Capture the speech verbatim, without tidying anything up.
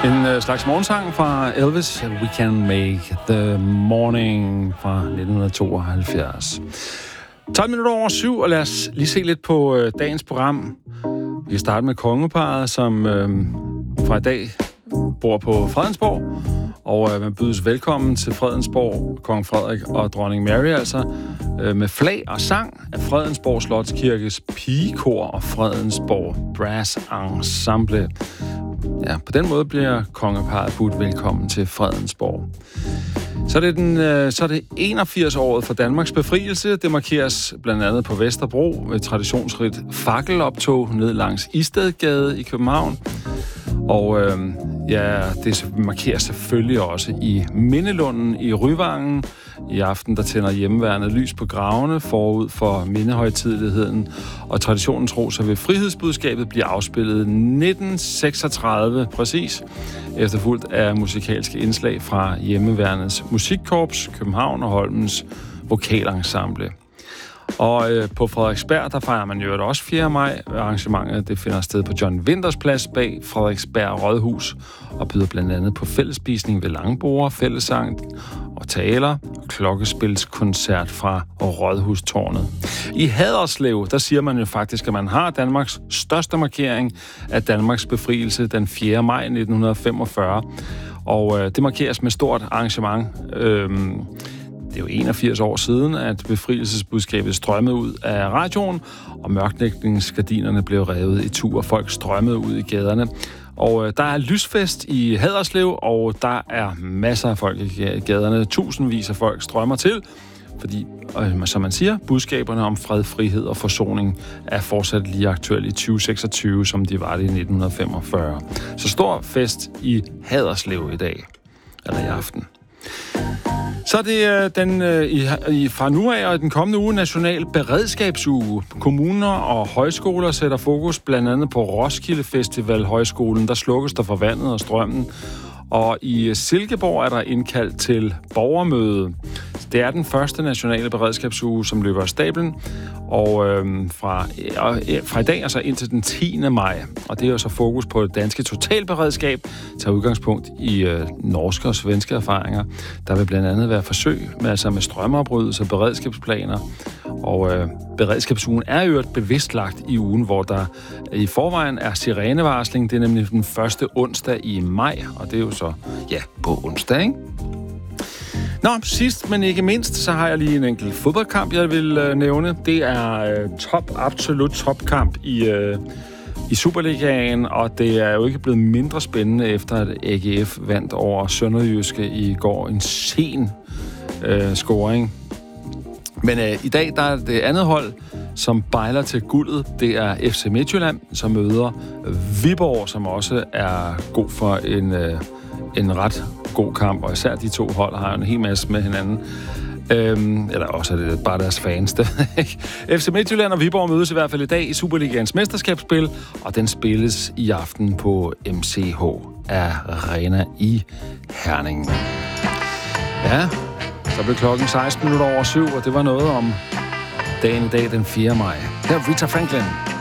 En øh, slags morgensang fra Elvis, We Can Make the Morning fra nitten tooghalvfjerds. tolv minutter over syv, og lad os lige se lidt på øh, dagens program. Vi kan starte med kongeparret, som øh, fra i dag bor på Fredensborg, og øh, man bydes velkommen til Fredensborg, kong Frederik og dronning Mary, altså øh, med flag og sang af Fredensborg Slotskirkes pigekor og Fredensborg Brass Ensemble. Ja, på den måde bliver kongeparret budt velkommen til Fredensborg. Så er det, den, så er det enogfirs-året for Danmarks befrielse. Det markeres blandt andet på Vesterbro ved traditionsrigt fakkeloptog ned langs Istedgade i København. Og øh, ja, det markeres selvfølgelig også i Mindelunden i Ryvangen. I aften der tænder hjemmeværnet lys på gravene forud for mindehøjtideligheden. Og traditionen tro, så vil frihedsbudskabet blive afspillet nitten seksogtredive præcis, efterfulgt af musikalske indslag fra hjemmeværnets musikkorps, København og Holmens vokalensemble. Og øh, på Frederiksberg, der fejrer man jo også fjerde maj. Arrangementet det finder sted på John Winters Plads bag Frederiksberg Rådhus og byder blandt andet på fællesspisning ved langbord, fællessang og taler og klokkespilskoncert fra Rådhustårnet. I Haderslev, der siger man jo faktisk, at man har Danmarks største markering af Danmarks befrielse den fjerde maj nitten femogfyrre. Og øh, det markeres med stort arrangement. Øhm, Det er jo enogfirs år siden, at befrielsesbudskabet strømmede ud af radioen, og mørklægningsgardinerne blev revet i tur, og folk strømmede ud i gaderne. Og øh, der er lysfest i Haderslev, og der er masser af folk i gaderne. Tusindvis af folk strømmer til, fordi, øh, som man siger, budskaberne om fred, frihed og forsoning er fortsat lige aktuelle i tyve seksogtyve, som de var det i nitten femogfyrre. Så stor fest i Haderslev i dag, eller i aften. Så er det øh, den, øh, i, i, fra nu af og den kommende uge national beredskabsuge. Kommuner og højskoler sætter fokus blandt andet på Roskilde Festival Højskolen. Der slukkes der for vandet og strømmen. Og i Silkeborg er der indkaldt til borgermøde. Det er den første nationale beredskabsuge, som løber af stablen. Og øh, fra, øh, fra i dag altså indtil den tiende maj. Og det er jo så fokus på det danske totalberedskab, tager udgangspunkt i øh, norske og svenske erfaringer. Der vil blandt andet være forsøg med, altså med strømafbrydelser, beredskabsplaner. Og øh, beredskabsugen er jo et bevidst lagt i ugen, hvor der i forvejen er sirenevarsling. Det er nemlig den første onsdag i maj, og det er jo så, ja, på onsdag, ikke? Nå, sidst, men ikke mindst, så har jeg lige en enkelt fodboldkamp, jeg vil øh, nævne. Det er øh, top, absolut topkamp i, øh, i Superligaen, og det er jo ikke blevet mindre spændende, efter at A G F vandt over Sønderjyske i går. En sen øh, scoring. Men øh, i dag, der er det andet hold, som bejler til guldet. Det er F C Midtjylland, som møder Viborg, som også er god for en, øh, en ret god kamp. Og især de to hold har en hel masse med hinanden. Øhm, eller også er det bare deres fans. F C Midtjylland og Viborg mødes i hvert fald i dag i Superligaens mesterskabsspil, og den spilles i aften på M C H Arena i Herning. Ja, så blev klokken seksten minutter over syv, og det var noget om dagen i dag den fjerde maj. Her er Rita Franklin.